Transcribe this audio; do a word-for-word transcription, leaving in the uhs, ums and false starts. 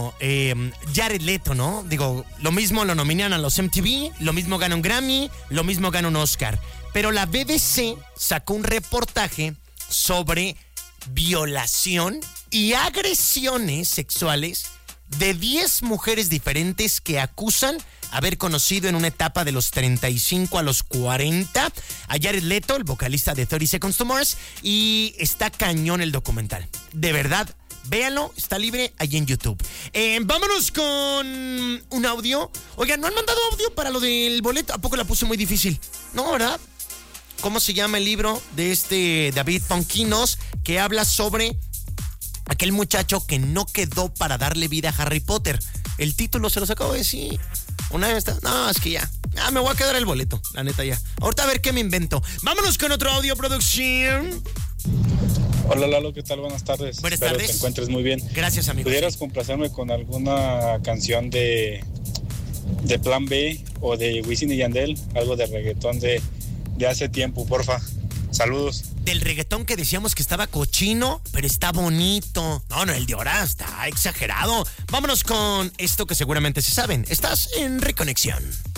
Eh, Jared Leto, ¿no? Digo, lo mismo lo nominan a los M T V, lo mismo gana un Grammy, lo mismo gana un Oscar. Pero la B B C sacó un reportaje sobre violación y agresiones sexuales de diez mujeres diferentes que acusan haber conocido en una etapa de los treinta y cinco a los cuarenta a Jared Leto, el vocalista de thirty Seconds to Mars, y está cañón el documental. De verdad, véanlo, está libre ahí en YouTube. Eh, vámonos con un audio. Oigan, ¿no han mandado audio para lo del boleto? ¿A poco la puse muy difícil? No, ¿verdad? ¿Cómo se llama el libro de este David Ponquinos que habla sobre aquel muchacho que no quedó para darle vida a Harry Potter? El título se los acabo de decir. Una vez está. No, es que ya. Ah, me voy a quedar el boleto, la neta ya. Ahorita a ver qué me invento. Vámonos con otro audio, producción. Hola Lalo, ¿qué tal? Buenas tardes. Buenas Espero tardes. que te encuentres muy bien. Gracias, amigo. ¿Pudieras complacerme con alguna canción de, de Plan B o de Wisin y Yandel? Algo de reggaetón de, de hace tiempo, porfa. Saludos. Del reggaetón que decíamos que estaba cochino, pero está bonito. No, no, el de ahora está exagerado. Vámonos con esto que seguramente se saben. Estás en Reconexión.